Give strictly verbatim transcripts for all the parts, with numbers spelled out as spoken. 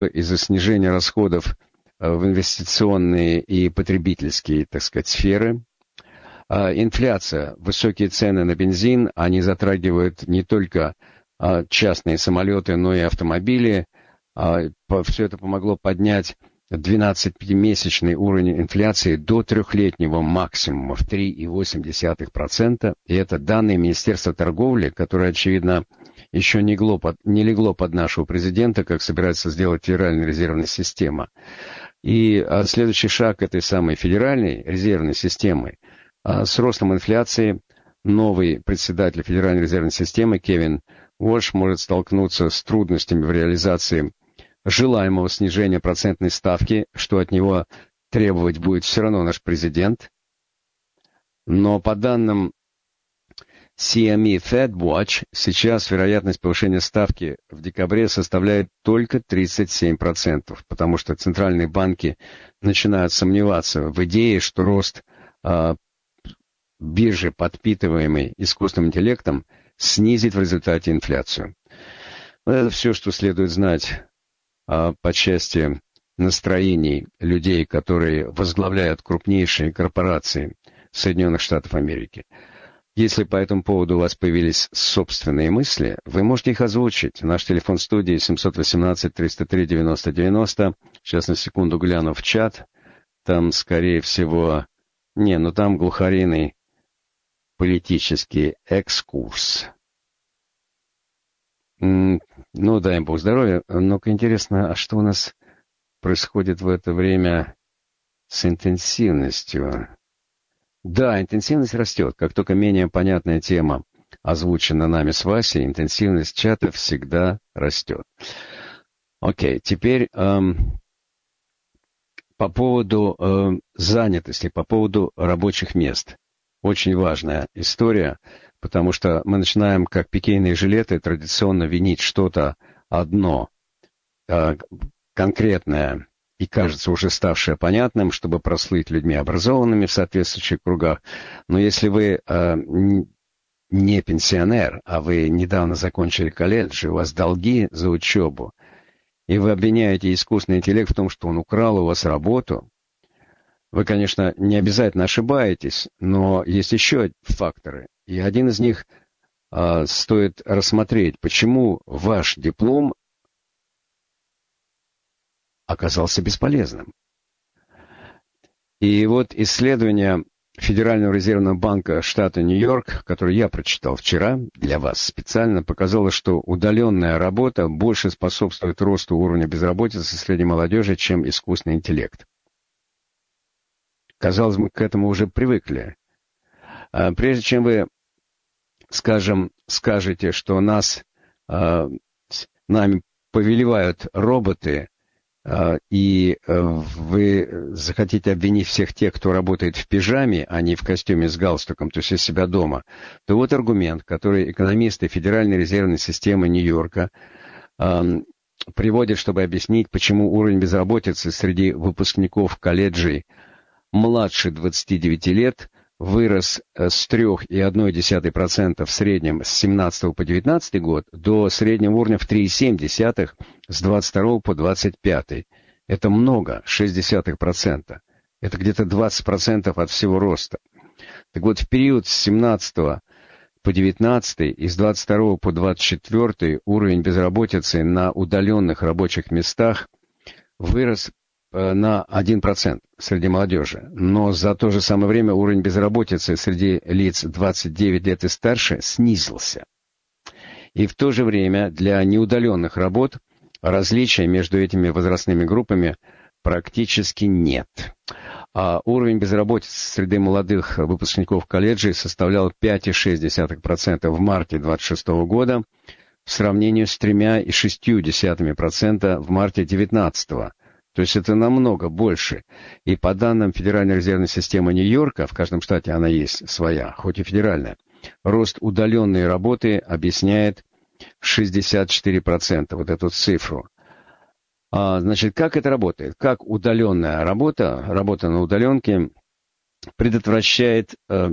из-за снижения расходов в инвестиционные и потребительские, так сказать, сферы. Инфляция, высокие цены на бензин, они затрагивают не только частные самолеты, но и автомобили. Все это помогло поднять двенадцатимесячный уровень инфляции до трехлетнего максимума в три целых восемь десятых процента. И это данные Министерства торговли, которое, очевидно, еще не, легло под, не легло под нашего президента, как собирается сделать Федеральная резервная система. И а, следующий шаг этой самой Федеральной резервной системы а, с ростом инфляции новый председатель Федеральной резервной системы Кевин Уорш может столкнуться с трудностями в реализации желаемого снижения процентной ставки, что от него требовать будет все равно наш президент. Но по данным си эм и Fed Watch, сейчас вероятность повышения ставки в декабре составляет только тридцать семь процентов, потому что центральные банки начинают сомневаться в идее, что рост а, биржи, подпитываемый искусственным интеллектом, снизит в результате инфляцию. Это все, что следует знать а, по части настроений людей, которые возглавляют крупнейшие корпорации Соединенных Штатов Америки. Если по этому поводу у вас появились собственные мысли, вы можете их озвучить. Наш телефон студии семь один восемь триста три девяносто девяносто. Сейчас на секунду гляну в чат. Там, скорее всего... Не, ну там глухариный политический экскурс. Ну, дай им Бог здоровья. Ну-ка, интересно, а что у нас происходит в это время с интенсивностью? Да, интенсивность растет. Как только менее понятная тема озвучена нами с Васей, интенсивность чата всегда растет. Окей, теперь эм, по поводу э, занятости, по поводу рабочих мест. Очень важная история, потому что мы начинаем, как пикейные жилеты, традиционно винить что-то одно, э, конкретное, и кажется уже ставшее понятным, чтобы прослыть людьми образованными в соответствующих кругах. Но если вы э, не пенсионер, а вы недавно закончили колледж, и у вас долги за учебу, и вы обвиняете искусственный интеллект в том, что он украл у вас работу, вы, конечно, не обязательно ошибаетесь, но есть еще факторы. И один из них э, стоит рассмотреть, почему ваш диплом оказался бесполезным. И вот исследование Федерального резервного банка штата Нью-Йорк, которое я прочитал вчера для вас специально, показало, что удаленная работа больше способствует росту уровня безработицы среди молодежи, чем искусственный интеллект. Казалось, мы к этому уже привыкли. А прежде чем вы, скажем, скажете, что нас, а, нами повелевают роботы, и вы захотите обвинить всех тех, кто работает в пижаме, а не в костюме с галстуком, то есть из себя дома, то вот аргумент, который экономисты Федеральной резервной системы Нью-Йорка э, приводят, чтобы объяснить, почему уровень безработицы среди выпускников колледжей младше двадцати девяти лет вырос с три целых одна десятая процента в среднем с семнадцатого по девятнадцатый год до среднего уровня в три целых семь десятых с двадцать второго по двадцать пятый. Это много, шесть десятых процента. Это где-то двадцать процентов от всего роста. Так вот, в период с семнадцатого по девятнадцатый и с двадцать второго по двадцать четвёртый уровень безработицы на удаленных рабочих местах вырос на один процент среди молодежи, но за то же самое время уровень безработицы среди лиц двадцати девяти лет и старше снизился. И в то же время для неудаленных работ различия между этими возрастными группами практически нет. А уровень безработицы среди молодых выпускников колледжей составлял пять целых шесть десятых процента в марте двадцать шестого года в сравнении с три целых шесть десятых процента в марте девятнадцатого. То есть это намного больше. И по данным Федеральной резервной системы Нью-Йорка, в каждом штате она есть своя, хоть и федеральная, рост удаленной работы объясняет шестьдесят четыре процента, вот эту цифру. А, значит, как это работает? Как удаленная работа, работа на удаленке, предотвращает э,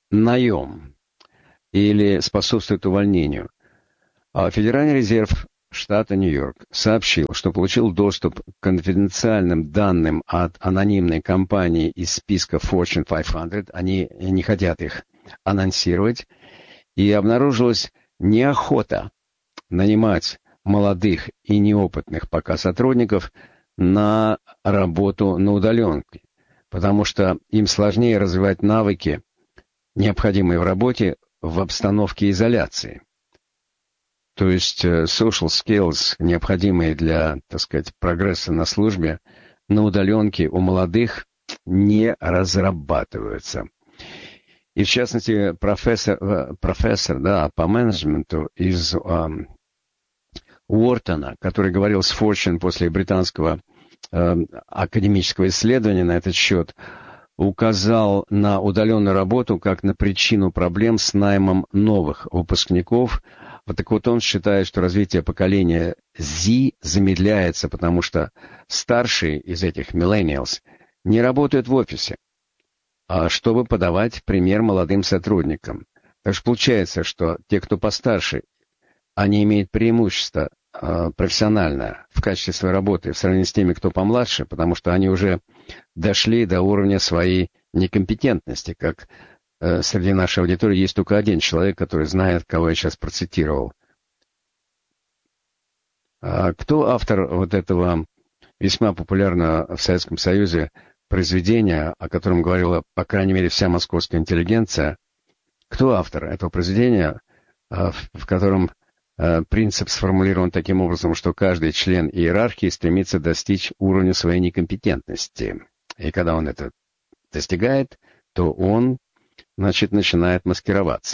наем или способствует увольнению? А Федеральный резерв штата Нью-Йорк сообщил, что получил доступ к конфиденциальным данным от анонимной компании из списка Fortune пятьсот, они не хотят их анонсировать, и обнаружилась неохота нанимать молодых и неопытных пока сотрудников на работу на удаленке, потому что им сложнее развивать навыки, необходимые в работе в обстановке изоляции. То есть social skills, необходимые для, так сказать, прогресса на службе, на удаленке у молодых не разрабатываются. И в частности, профессор, профессор да, по менеджменту из um, Уортона, который говорил с Fortune после британского um, академического исследования на этот счет, указал на удаленную работу как на причину проблем с наймом новых выпускников. Вот так вот он считает, что развитие поколения Z замедляется, потому что старшие из этих millennials не работают в офисе, а чтобы подавать пример молодым сотрудникам. Так что получается, что те, кто постарше, они имеют преимущество э, профессиональное в качестве своей работы в сравнении с теми, кто помладше, потому что они уже дошли до уровня своей некомпетентности, как среди нашей аудитории есть только один человек, который знает, кого я сейчас процитировал. А кто автор вот этого весьма популярного в Советском Союзе произведения, о котором говорила, по крайней мере, вся московская интеллигенция? Кто автор этого произведения, в котором принцип сформулирован таким образом, что каждый член иерархии стремится достичь уровня своей некомпетентности? И когда он это достигает, то он значит, начинает маскироваться.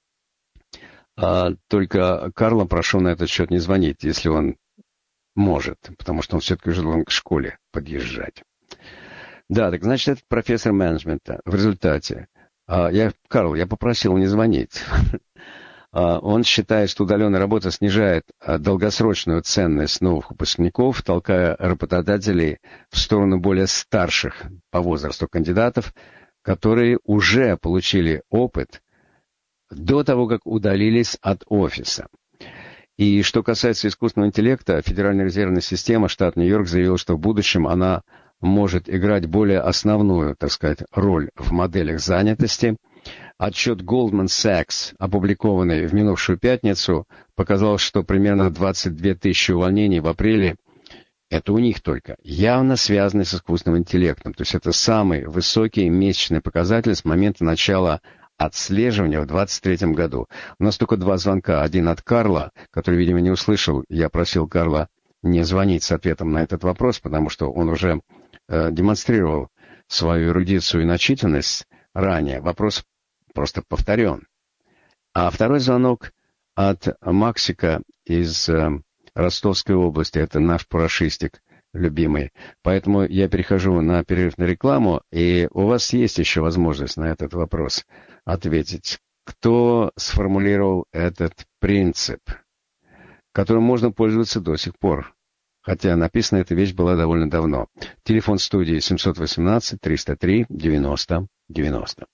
А, только Карло прошу на этот счет не звонить, если он может, потому что он все-таки уже должен к школе подъезжать. Да, так значит, это профессор менеджмента. В результате, а, я, Карл, я попросил не звонить. а, он считает, что удаленная работа снижает а, долгосрочную ценность новых выпускников, толкая работодателей в сторону более старших по возрасту кандидатов, которые уже получили опыт до того, как удалились от офиса. И что касается искусственного интеллекта, Федеральная резервная система, штат Нью-Йорк, заявила, что в будущем она может играть более основную, так сказать, роль в моделях занятости. Отчет Goldman Sachs, опубликованный в минувшую пятницу, показал, что примерно двадцать две тысячи увольнений в апреле это у них только, явно связаны с искусственным интеллектом. То есть это самый высокий месячный показатель с момента начала отслеживания в двадцать третьем году. У нас только два звонка. Один от Карла, который, видимо, не услышал. Я просил Карла не звонить с ответом на этот вопрос, потому что он уже э, демонстрировал свою эрудицию и начитанность ранее. Вопрос просто повторен. А второй звонок от Максика из э, Ростовской области. Это наш парашистик любимый. Поэтому я перехожу на перерыв на рекламу, и у вас есть еще возможность на этот вопрос ответить. Кто сформулировал этот принцип, которым можно пользоваться до сих пор? Хотя написана эта вещь была довольно давно. Телефон студии семь один восемь три ноль три девяносто девяносто.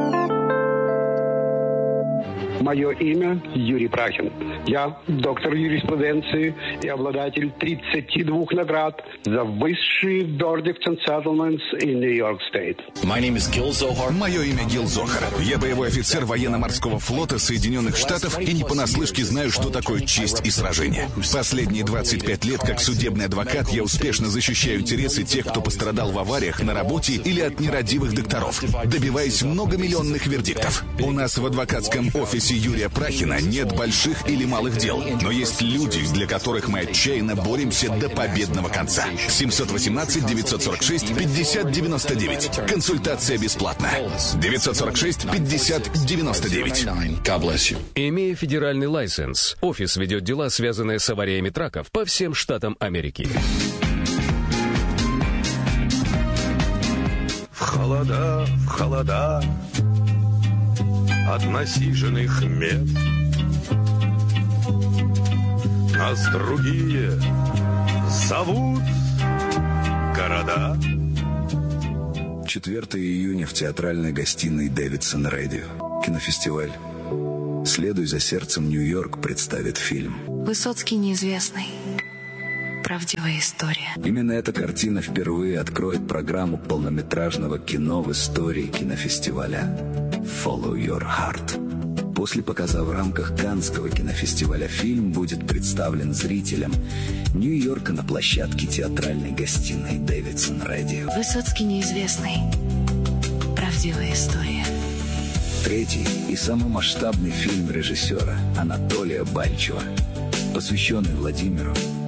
Мое имя Юрий Прахин. Я доктор юриспруденции и обладатель тридцати двух наград за высшие verdicts and settlements in New York State. Мое имя Гил Зохар. Я боевой офицер военно-морского флота Соединенных Штатов и не понаслышке знаю, что такое честь и сражение. Последние двадцать пять лет как судебный адвокат я успешно защищаю интересы тех, кто пострадал в авариях на работе или от нерадивых докторов, добиваясь многомиллионных вердиктов. У нас в адвокатском офисе Юрия Прахина нет больших или малых дел, но есть люди, для которых мы отчаянно боремся до победного конца. семь один восемь девять сорок шесть пятьдесят девяносто девять. Консультация бесплатная. девять сорок шесть пятьдесят девяносто девять. Имея федеральный лайсенс, офис ведет дела, связанные с авариями траков по всем штатам Америки. В холода, в холода от насиженных мест нас другие зовут города. четвёртого июня в театральной гостиной Дэвидсон Радио. Кинофестиваль «Следуй за сердцем, Нью-Йорк» представит фильм. Высоцкий неизвестный. Правдивая история. Именно эта картина впервые откроет программу полнометражного кино в истории кинофестиваля «Follow Your Heart». После показа в рамках Каннского кинофестиваля фильм будет представлен зрителям Нью-Йорка на площадке театральной гостиной Дэвидсон Радио. Высоцкий неизвестный. Правдивая история. Третий и самый масштабный фильм режиссера Анатолия Бальчева, посвященный Владимиру